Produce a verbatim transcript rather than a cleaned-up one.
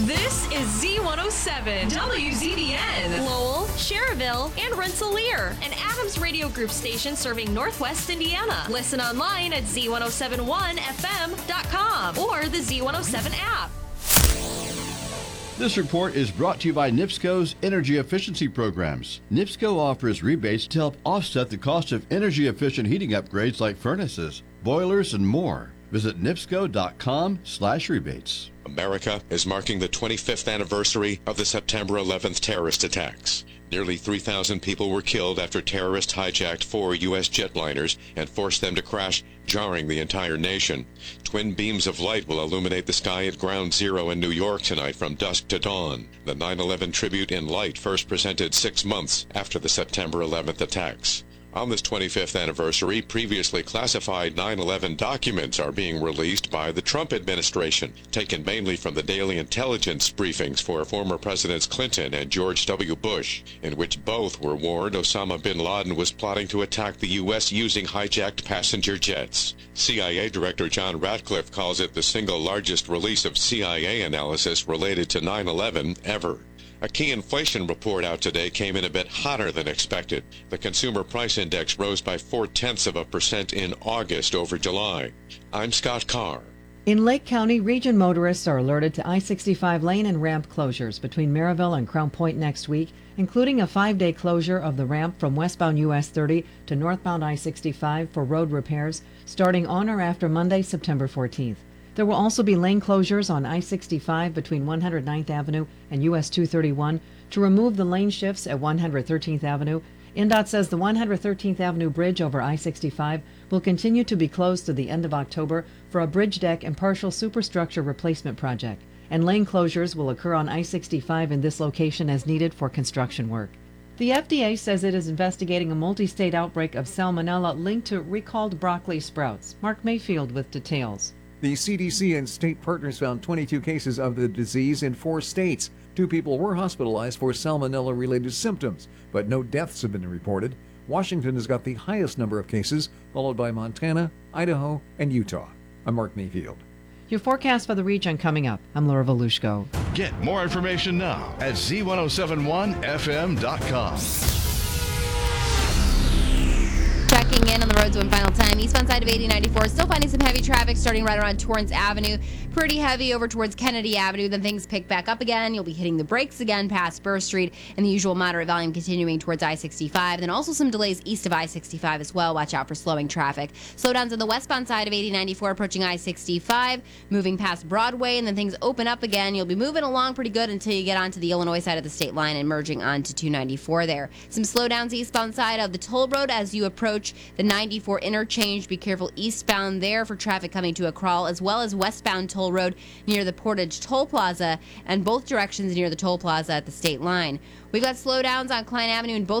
This is Z one oh seven, W Z B N, Lowell, Cherville, and Rensselaer, an Adams Radio Group station serving Northwest Indiana. Listen online at Z one oh seven one F M dot com or the Z one oh seven app. This report is brought to you by NIPSCO's energy efficiency programs. NIPSCO offers rebates to help offset the cost of energy-efficient heating upgrades like furnaces, boilers, and more. Visit nipsco.com slash rebates. America is marking the twenty-fifth anniversary of the September eleventh terrorist attacks. Nearly three thousand people were killed after terrorists hijacked four U S jetliners and forced them to crash, jarring the entire nation. Twin beams of light will illuminate the sky at Ground Zero in New York tonight from dusk to dawn. The nine eleven tribute in light first presented six months after the September eleventh attacks. On this twenty-fifth anniversary, previously classified nine eleven documents are being released by the Trump administration, taken mainly from the daily intelligence briefings for former Presidents Clinton and George W. Bush, in which both were warned Osama bin Laden was plotting to attack the U S using hijacked passenger jets. C I A Director John Ratcliffe calls it the single largest release of C I A analysis related to nine eleven ever. A key inflation report out today came in a bit hotter than expected. The Consumer Price Index rose by four-tenths of a percent in August over July. I'm Scott Carr. In Lake County, region motorists are alerted to I sixty-five lane and ramp closures between Maryville and Crown Point next week, including a five-day closure of the ramp from westbound U S thirty to northbound I sixty-five for road repairs starting on or after Monday, September fourteenth. There will also be lane closures on I sixty-five between one hundred ninth Avenue and U S two thirty-one to remove the lane shifts at one hundred thirteenth Avenue. N D O T says the one hundred thirteenth Avenue bridge over I sixty-five will continue to be closed to the end of October for a bridge deck and partial superstructure replacement project, and lane closures will occur on I sixty-five in this location as needed for construction work. The F D A says it is investigating a multi-state outbreak of salmonella linked to recalled broccoli sprouts. Mark Mayfield with details. The C D C and state partners found twenty-two cases of the disease in four states. Two people were hospitalized for salmonella-related symptoms, but no deaths have been reported. Washington has got the highest number of cases, followed by Montana, Idaho, and Utah. I'm Mark Mayfield. Your forecast for the region coming up. I'm Laura Volushko. Get more information now at Z one oh seven one F M dot com. Checking in on the roads one final time. Eastbound side of eighty ninety-four, still finding some heavy traffic starting right around Torrance Avenue. Pretty heavy over towards Kennedy Avenue. Then things pick back up again. You'll be hitting the brakes again past Burr Street, and the usual moderate volume continuing towards I sixty-five. Then also some delays east of I sixty-five as well. Watch out for slowing traffic. Slowdowns on the westbound side of eighty ninety-four approaching I sixty-five, moving past Broadway, and then things open up again. You'll be moving along pretty good until you get onto the Illinois side of the state line and merging onto two ninety-four there. Some slowdowns eastbound side of the toll road as you approach the ninety-four interchange. Be careful eastbound there for traffic coming to a crawl, as well as westbound toll road near the Portage Toll Plaza and both directions near the toll plaza at the state line. We've got slowdowns on Klein Avenue in both